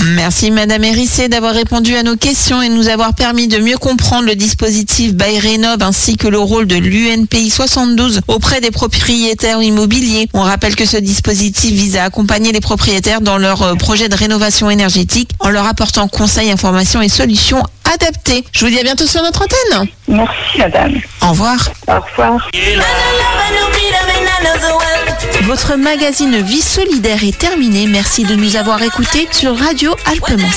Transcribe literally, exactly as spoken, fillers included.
Merci Madame Hérissé d'avoir répondu à nos questions et nous avoir permis de mieux comprendre le dispositif Bail Rénov ainsi que le rôle de l'U N P I soixante-douze auprès des propriétaires immobiliers. On rappelle que ce dispositif vise à accompagner les propriétaires dans leur projet de rénovation énergétique en leur apportant conseils, informations et solutions adaptées. Je vous dis à bientôt sur notre antenne. Merci madame. Au revoir. Au revoir. Votre magazine Vie solidaire est terminé. Merci de nous avoir écoutés sur Radio Alpemans.